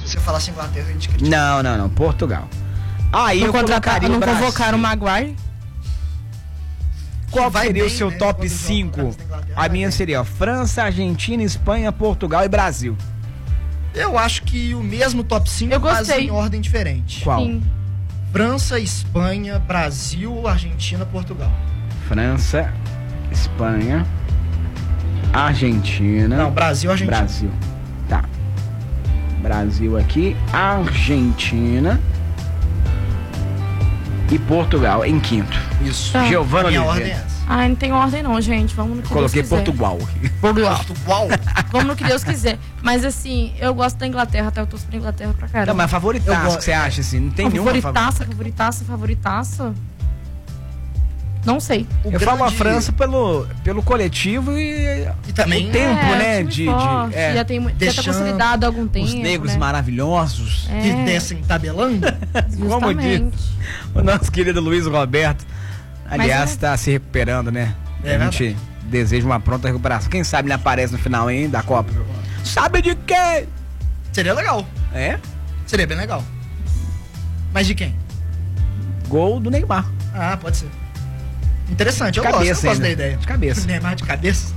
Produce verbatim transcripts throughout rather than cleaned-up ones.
Se eu falasse Inglaterra, a gente critica. Não, não, não. Portugal. Aí não eu colocaria não o Brasil. convocaram o Maguire? Qual vai seria bem, o seu né, top quando joga cinco? contra a Inglaterra, A vai minha bem. seria ó, França, Argentina, Espanha, Portugal e Brasil. Eu acho que o mesmo top cinco, Eu mas gostei. em ordem diferente. Qual? Sim. França, Espanha, Brasil, Argentina, Portugal. França, Espanha, Argentina. Não, Brasil, Argentina. Brasil. Tá. Brasil aqui, Argentina e Portugal em quinto. Isso. Tá. Giovana Minha Oliveira. ordem é essa. Ah, não tem ordem não, gente. Vamos no que Coloquei Deus quiser. Portugal. Portugal. Vamos no que Deus quiser. Mas assim, eu gosto da Inglaterra, até eu torço pra Inglaterra pra caramba. Não, mas Eu favoritaço gosto. que você acha assim? Não tem Não, nenhuma favorita. favoritaça, favoritaça, favoritaça. Não sei. O Eu falo a grande- França pelo, pelo coletivo e, E também o tempo, é, né? time De, forte, de é, já, tem, mu- já tá Deschamps, consolidado há algum tempo. os negros né? maravilhosos. É, Que descem tabelando. Como diz justamente. o nosso querido Luiz Roberto. Aliás, Mas, está se recuperando, né? É a gente deseja uma pronta recuperação. Quem sabe ele aparece no final hein, da Copa. Sabe de quê? Seria legal. É? Seria bem legal. Mas de quem? Gol do Neymar. Ah, pode ser. Interessante, eu Cabeça gosto, eu gosto ainda. da ideia. De cabeça. Neymar de cabeça?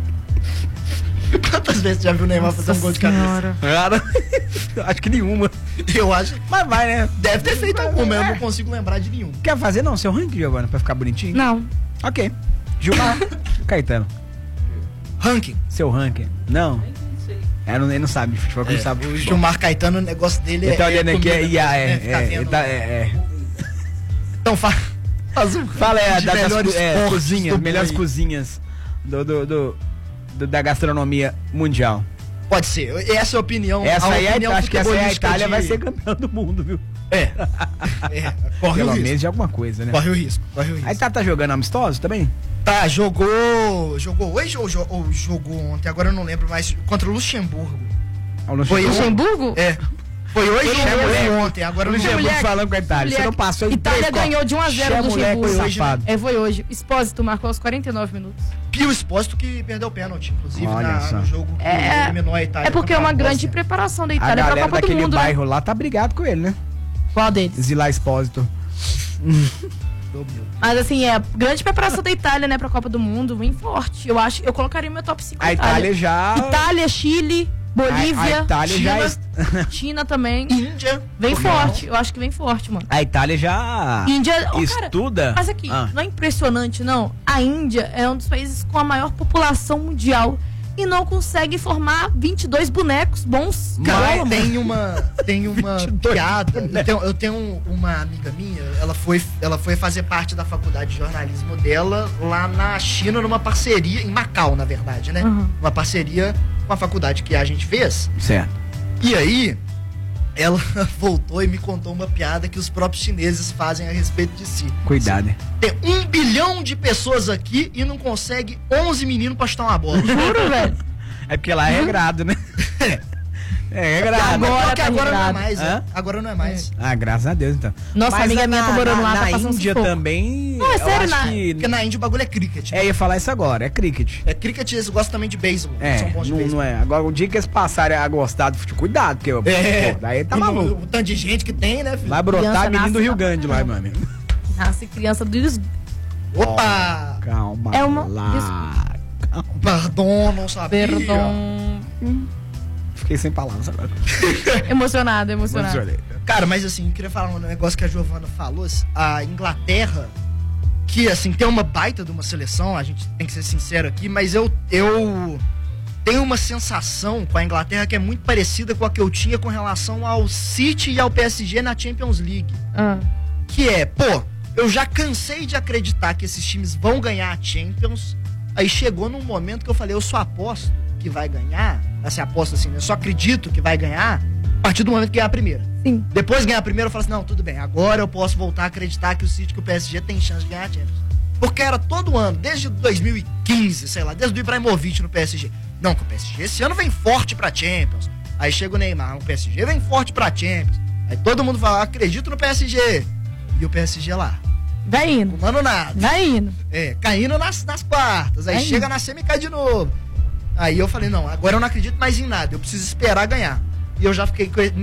Quantas vezes você já viu o Neymar fazer um gol de cabeça? Senhora. Cara, acho que nenhuma. Eu acho. Mas vai, né? Deve ter feito alguma, eu É. não consigo lembrar de nenhum. Quer fazer não? Seu ranking, Giovana, pra ficar bonitinho? Não. Ok. Gilmar. Caetano. Ranking. Seu ranking. Não? É, não, ele não sabe de futebol, que não sabe de O futebol. Gilmar Caetano, o negócio dele Ele é. tá olhando é aqui, é, comida, é, né? é, Ficar é, vendo- ele tá- é, é. Então fa- faz um. Fala aí, de da, das melhores co- é, cortes cozinhas, do melhores boi. cozinhas do, do, do- do- da gastronomia mundial. Pode ser. Essa é a opinião. Essa aí, opinião acho que essa aí a futebolística Itália de- vai ser campeã do mundo, viu? É. É. Corre Pelo o menos risco. de alguma coisa, né? Corre o risco. Corre o risco. Aí tá, tá jogando amistoso também? Tá, jogou. Jogou hoje ou, jo- ou jogou ontem? Agora eu não lembro mais. Contra o Luxemburgo. Ao Foi Luxemburgo? É. Foi hoje Foi ou foi moleque. ontem? Agora eu não Luxemburgo lembro. falando com a Itália. Você Moleque. não passou em Itália três ganhou de um a zero do moleque, Luxemburgo. foi safado. É, foi hoje. Expósito marcou aos quarenta e nove minutos. Pio Expósito que perdeu o pênalti, inclusive, Olha na- só. no jogo que É, eliminou a Itália. é porque é contra uma a grande Bósnia. preparação da A Itália pra galera Copa do daquele Mundo, né? bairro lá tá brigado com ele, né? Qual deles? Zilá Expósito. Mas assim, é grande preparação da Itália, né, pra Copa do Mundo, vem forte. Eu acho, eu colocaria no meu top cinco. A Itália já... Itália, Chile, Bolívia, A, a Itália China, já... est- China também. Índia. Vem Portugal. forte, eu acho que vem forte, mano. A Itália já... Índia, oh, cara, estuda... mas aqui, Ah. não é impressionante, não? A Índia é um dos países com a maior população mundial e não consegue formar vinte e dois bonecos bons. Cara, Como? tem uma, tem uma vinte e dois piada. Eu tenho, eu tenho uma amiga minha, ela foi, ela foi fazer parte da faculdade de jornalismo dela lá na China, numa parceria, em Macau, na verdade, né? Uhum. Uma parceria com a faculdade que a gente fez. Certo. E aí, ela voltou e me contou uma piada que os próprios chineses fazem a respeito de si. Cuidado, hein? Tem um bilhão de pessoas aqui e não consegue onze meninos pra chutar uma bola. Juro, velho. É porque lá é regrado, né? É regrado. Agora Porque tá agora não é regrado. mais, né? Hã? Agora não é mais. Ah, graças a Deus, então. Nossa, Mas amiga na- minha tá morando na, lá, tá na passando Índia sufoco. também... Não, é eu sério, acho na- que... Porque na Índia o bagulho é cricket. É, eu ia falar isso agora, é cricket. É cricket, eles gostam também de beisebol. É, são bons de não, beisebol. não é. Agora, o dia que eles passarem a gostar do futebol, cuidado, porque É. pô, daí tá E no- maluco. O tanto de gente que tem, né, filho? Vai brotar Criança menino do nasce Rio lá pra Grande lá, caramba. meu amigo. Nasce criança dos... Opa! Calma É uma- lá. Calma. Perdão, não sabia. Perdão. Fiquei sem palavras agora. Emocionado, emocionado. Emocionei. Cara, mas assim, eu queria falar um negócio que a Giovana falou. A Inglaterra, que assim, tem uma baita de uma seleção, a gente tem que ser sincero aqui, mas eu, eu tenho uma sensação com a Inglaterra que é muito parecida com a que eu tinha com relação ao City e ao P S G na Champions League. Ah. Que é, pô, eu já cansei de acreditar que esses times vão ganhar a Champions. Aí chegou num momento que eu falei, eu só aposto que vai ganhar, assim, aposto assim, eu só acredito que vai ganhar a partir do momento que ganhar a primeira. Sim. Depois de ganhar a primeira, eu falo assim, não, tudo bem, agora eu posso voltar a acreditar que o City, que o P S G tem chance de ganhar a Champions. Porque era todo ano, desde dois mil e quinze, sei lá, desde o Ibrahimovic no P S G. Não, que o P S G esse ano vem forte pra Champions. Aí chega o Neymar, o P S G vem forte pra Champions. Aí todo mundo fala, acredito no P S G. E o P S G lá, Vai indo. fumando nada. Vai indo. É, caindo nas, nas quartas. Aí Vai chega indo. na semi e cai de novo. Aí eu falei, não, agora eu não acredito mais em nada. Eu preciso esperar ganhar. E eu já fiquei com